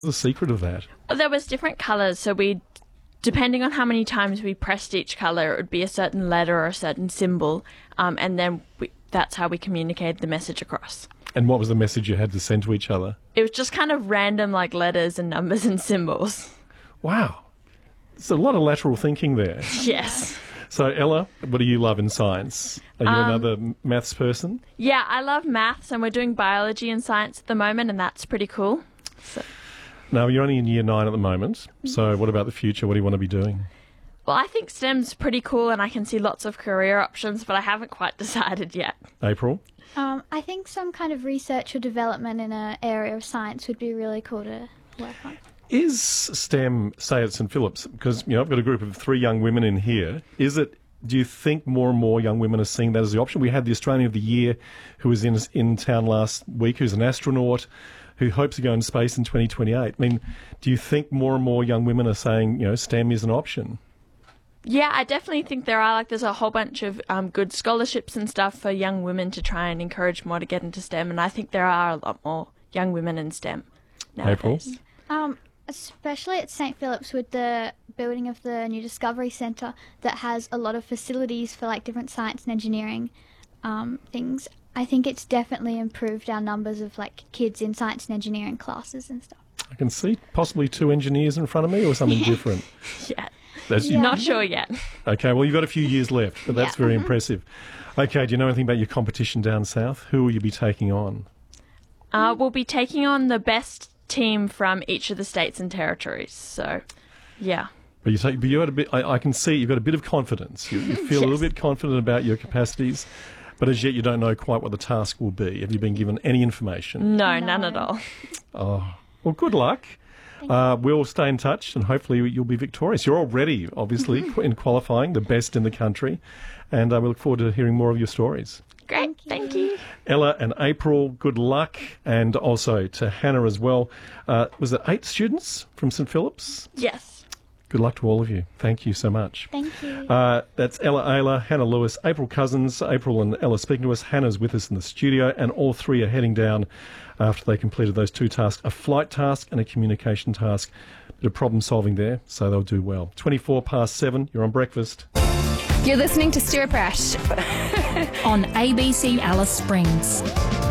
The secret of that? There was different colours, so depending on how many times we pressed each colour, it would be a certain letter or a certain symbol, and then that's how we communicated the message across. And what was the message you had to send to each other? It was just kind of random, like letters and numbers and symbols. Wow. There's a lot of lateral thinking there. Yes. So, Ella, what do you love in science? Are you another maths person? Yeah, I love maths, and we're doing biology and science at the moment, and that's pretty cool. So. No, you're only in year 9 at the moment. So what about the future? What do you want to be doing? Well, I think STEM's pretty cool, and I can see lots of career options, but I haven't quite decided yet. April? I think some kind of research or development in an area of science would be really cool to work on. Is STEM, say at St Phillips, because I've got a group of 3 young women in here, do you think more and more young women are seeing that as the option? We had the Australian of the Year who was in town last week, who's an astronaut, who hopes to go into space in 2028. I mean, do you think more and more young women are saying, STEM is an option? Yeah, I definitely think there are. There's a whole bunch of good scholarships and stuff for young women to try and encourage more to get into STEM, and I think there are a lot more young women in STEM nowadays. April? Especially at St Phillips with the building of the new Discovery Centre that has a lot of facilities for different science and engineering things. I think it's definitely improved our numbers of kids in science and engineering classes and stuff. I can see possibly 2 engineers in front of me or something different. Yeah. Yeah. Not sure yet. Okay, well, you've got a few years left, but that's very impressive. Okay, do you know anything about your competition down south? Who will you be taking on? We'll be taking on the best team from each of the states and territories. So, yeah. But you had a bit. I can see you've got a bit of confidence. You feel a little bit confident about your capacities, but as yet you don't know quite what the task will be. Have you been given any information? No, none at all. Oh, well, good luck. We'll stay in touch and hopefully you'll be victorious. You're already, obviously, in qualifying, the best in the country, and we look forward to hearing more of your stories. Great, thank you. Ella and April, good luck, and also to Hannah as well. Was it 8 students from St Phillips? Yes. Good luck to all of you. Thank you so much. Thank you. That's Ella Ayler, Hannah Lewis, April Cousins. April and Ella speaking to us. Hannah's with us in the studio, and all 3 are heading down after they completed those 2 tasks, a flight task and a communication task. Bit of problem solving there, so they'll do well. 7:24, you're on breakfast. You're listening to Stuart Brash on ABC Alice Springs.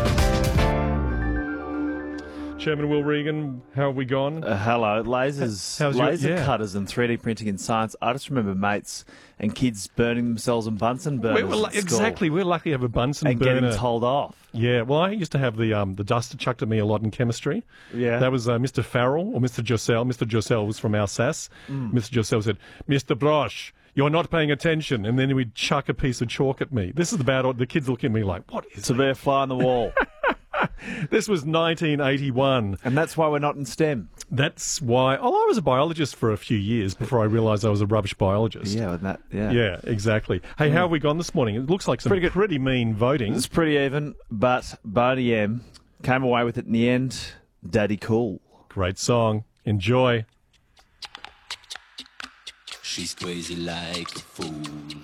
Chairman Will Regan, how have we gone? Hello. Laser cutters and 3D printing in science. I just remember mates and kids burning themselves in Bunsen burners at Exactly. school. We're lucky to have a Bunsen and burner. getting told off. Yeah, well, I used to have the duster chucked at me a lot in chemistry. Yeah. That was Mr. Farrell or Mr. Josell. Mr. Josell was from Alsace. Mr. Josell said, Mr. Brosh, you're not paying attention. And then he would chuck a piece of chalk at me. This is about the kids look at me like, what is To be a fly on the wall. This was 1981. And that's why we're not in STEM. That's why. I was a biologist for a few years before I realised I was a rubbish biologist. Yeah, with that. Yeah. Yeah, exactly. Hey, how have we gone this morning? It looks like some pretty mean voting. It's pretty even, but Boney M came away with it in the end. Daddy Cool. Great song. Enjoy. She's crazy like a fool.